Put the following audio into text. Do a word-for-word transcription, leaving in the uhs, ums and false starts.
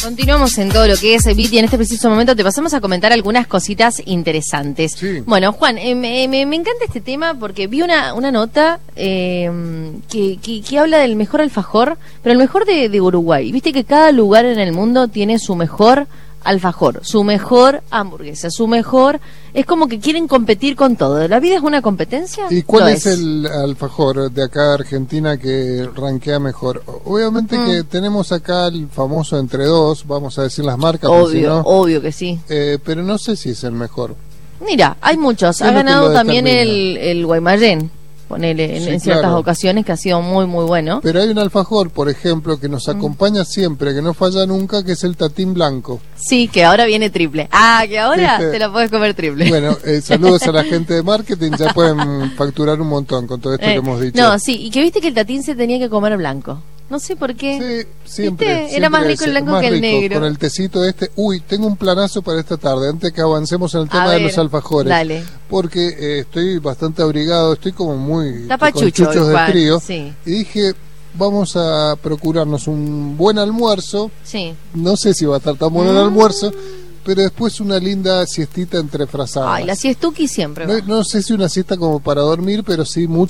Continuamos en todo lo que es Viti. En este preciso momento te pasamos a comentar algunas cositas interesantes. Sí. Bueno, Juan, eh, me, me, me encanta este tema porque vi una, una nota eh, que, que, que habla del mejor alfajor, pero el mejor de, de Uruguay. Viste que cada lugar en el mundo tiene su mejor alfajor, su mejor hamburguesa, su mejor... Es como que quieren competir con todo. ¿La vida es una competencia? ¿Y cuál Lo es, es el alfajor de acá Argentina que rankea mejor? Obviamente mm. que tenemos acá el famoso entre dos, vamos a decir las marcas. Obvio, si no, obvio que sí. Eh, pero no sé si es el mejor. Mira, hay muchos. Ha ganado también el, el Guaymallén. Ponele en, sí, en ciertas claro. ocasiones, que ha sido muy muy bueno. Pero hay un alfajor, por ejemplo, que nos acompaña mm. siempre, que no falla nunca, que es el Tatín Blanco. Sí, que ahora viene triple. Ah, que ahora ¿Viste? Te lo puedes comer triple. Bueno, eh, saludos a la gente de marketing, ya pueden facturar un montón con todo esto eh, que hemos dicho. No, sí, y que viste que el Tatín se tenía que comer blanco. No sé por qué. Sí, siempre, siempre. Era más rico el blanco que el rico, negro. Con el tecito este. Uy, tengo un planazo para esta tarde, antes que avancemos en el tema a de ver, los alfajores. Dale. Porque eh, estoy bastante abrigado, estoy como muy Tapachucho, con chuchos de frío. Sí. Y dije, vamos a procurarnos un buen almuerzo. Sí. No sé si va a estar tan bueno mm. el almuerzo, pero después una linda siestita entre frazadas. Ay, la siestuki siempre. No, no sé si una siesta como para dormir, pero sí mucho.